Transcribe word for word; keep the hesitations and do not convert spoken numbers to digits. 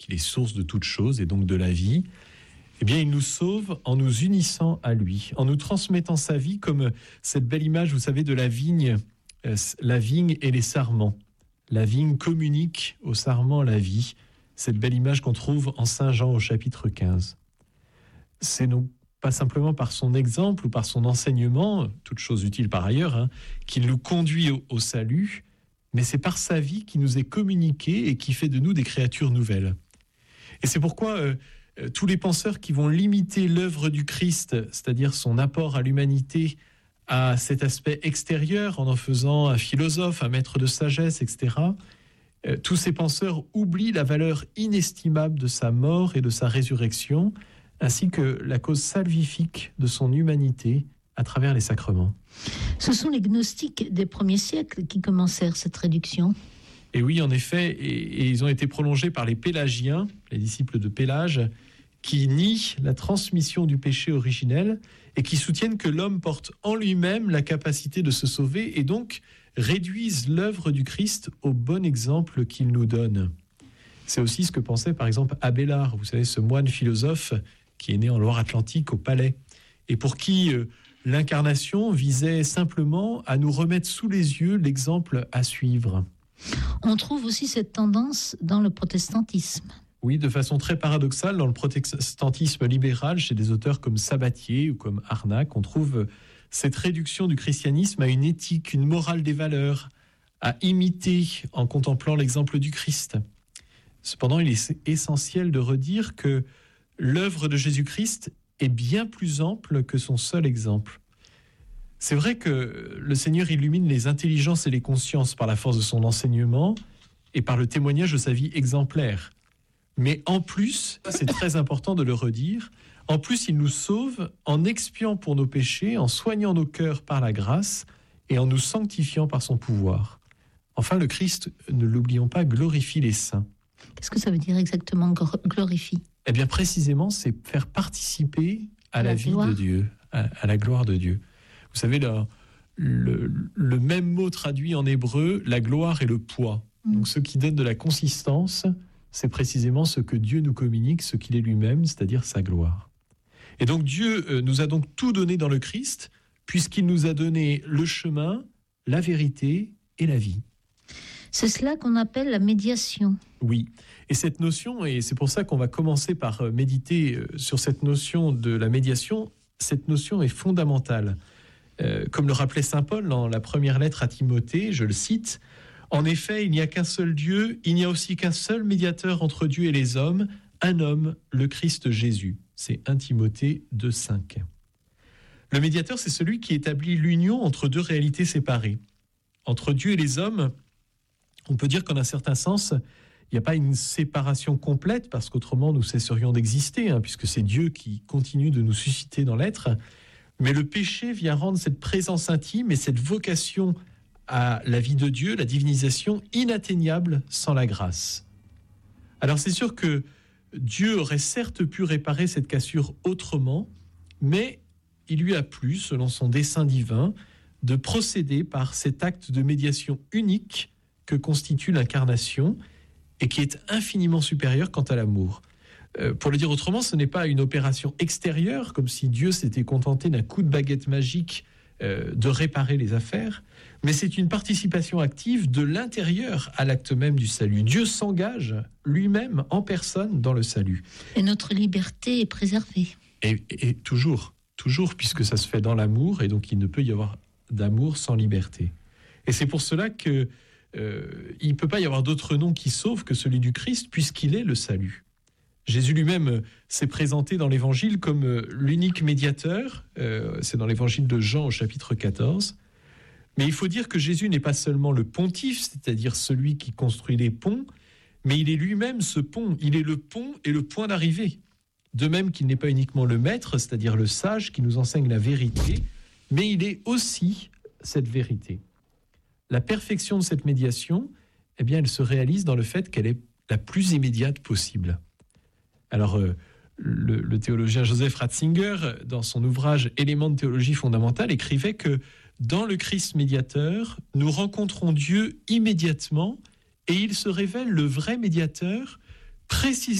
qu'il est source de toutes choses et donc de la vie, eh bien, il nous sauve en nous unissant à lui, en nous transmettant sa vie comme cette belle image, vous savez, de la vigne, euh, la vigne et les sarments. La vigne communique au sarment la vie, cette belle image qu'on trouve en Saint Jean au chapitre quinze. C'est non pas simplement par son exemple ou par son enseignement, toute chose utile par ailleurs, hein, qu'il nous conduit au, au salut, mais c'est par sa vie qui nous est communiquée et qui fait de nous des créatures nouvelles. Et c'est pourquoi euh, euh, tous les penseurs qui vont limiter l'œuvre du Christ, c'est-à-dire son apport à l'humanité, à cet aspect extérieur, en en faisant un philosophe, un maître de sagesse, et cetera, euh, tous ces penseurs oublient la valeur inestimable de sa mort et de sa résurrection, ainsi que la cause salvifique de son humanité à travers les sacrements. Ce sont les gnostiques des premiers siècles qui commencèrent cette réduction. Et oui, en effet, et, et ils ont été prolongés par les Pélagiens, les disciples de Pélage, qui nient la transmission du péché originel et qui soutiennent que l'homme porte en lui-même la capacité de se sauver et donc réduisent l'œuvre du Christ au bon exemple qu'il nous donne. C'est aussi ce que pensait par exemple Abélard, vous savez, ce moine philosophe qui est né en Loire-Atlantique au Palais, et pour qui euh, l'incarnation visait simplement à nous remettre sous les yeux l'exemple à suivre. On trouve aussi cette tendance dans le protestantisme. Oui, de façon très paradoxale, dans le protestantisme libéral, chez des auteurs comme Sabatier ou comme Arnac, on trouve cette réduction du christianisme à une éthique, une morale des valeurs, à imiter en contemplant l'exemple du Christ. Cependant, il est essentiel de redire que l'œuvre de Jésus-Christ est bien plus ample que son seul exemple. C'est vrai que le Seigneur illumine les intelligences et les consciences par la force de son enseignement et par le témoignage de sa vie exemplaire. Mais en plus, c'est très important de le redire, en plus il nous sauve en expiant pour nos péchés, en soignant nos cœurs par la grâce et en nous sanctifiant par son pouvoir. Enfin, le Christ, ne l'oublions pas, glorifie les saints. Qu'est-ce que ça veut dire exactement, glorifie ? Eh bien, précisément, c'est faire participer à, à la, la vie gloire. de Dieu, à, à la gloire de Dieu. Vous savez, le, le, le même mot traduit en hébreu, la gloire et le poids. Mmh. Donc, ce qui donne de la consistance, c'est précisément ce que Dieu nous communique, ce qu'il est lui-même, c'est-à-dire sa gloire. Et donc, Dieu euh, nous a donc tout donné dans le Christ, puisqu'il nous a donné le chemin, la vérité et la vie. C'est cela qu'on appelle la médiation. Oui, et cette notion, et c'est pour ça qu'on va commencer par méditer sur cette notion de la médiation, cette notion est fondamentale. Euh, comme le rappelait saint Paul dans la première lettre à Timothée, je le cite, « En effet, il n'y a qu'un seul Dieu, il n'y a aussi qu'un seul médiateur entre Dieu et les hommes, un homme, le Christ Jésus. » C'est un Timothée deux cinq. Le médiateur, c'est celui qui établit l'union entre deux réalités séparées. Entre Dieu et les hommes, on peut dire qu'en un certain sens, il n'y a pas une séparation complète, parce qu'autrement nous cesserions d'exister, hein, puisque c'est Dieu qui continue de nous susciter dans l'être. Mais le péché vient rendre cette présence intime et cette vocation à la vie de Dieu, la divinisation, inatteignable sans la grâce. Alors c'est sûr que Dieu aurait certes pu réparer cette cassure autrement, mais il lui a plu, selon son dessein divin, de procéder par cet acte de médiation unique que constitue l'incarnation et qui est infiniment supérieur quant à l'amour. Euh, pour le dire autrement, ce n'est pas une opération extérieure, comme si Dieu s'était contenté d'un coup de baguette magique euh, de réparer les affaires, mais c'est une participation active de l'intérieur à l'acte même du salut. Dieu s'engage lui-même en personne dans le salut. Et notre liberté est préservée. Et, et toujours, toujours, puisque ça se fait dans l'amour, et donc il ne peut y avoir d'amour sans liberté. Et c'est pour cela que Euh, il ne peut pas y avoir d'autre nom qui sauve que celui du Christ, puisqu'il est le salut. Jésus lui-même s'est présenté dans l'Évangile comme l'unique médiateur, euh, c'est dans l'Évangile de Jean au chapitre quatorze, mais il faut dire que Jésus n'est pas seulement le pontife, c'est-à-dire celui qui construit les ponts, mais il est lui-même ce pont, il est le pont et le point d'arrivée. De même qu'il n'est pas uniquement le maître, c'est-à-dire le sage qui nous enseigne la vérité, mais il est aussi cette vérité. La perfection de cette médiation, eh bien, elle se réalise dans le fait qu'elle est la plus immédiate possible. Alors, euh, le, le théologien Joseph Ratzinger, dans son ouvrage « Éléments de théologie fondamentale », écrivait que dans le Christ médiateur, nous rencontrons Dieu immédiatement et il se révèle le vrai médiateur précisément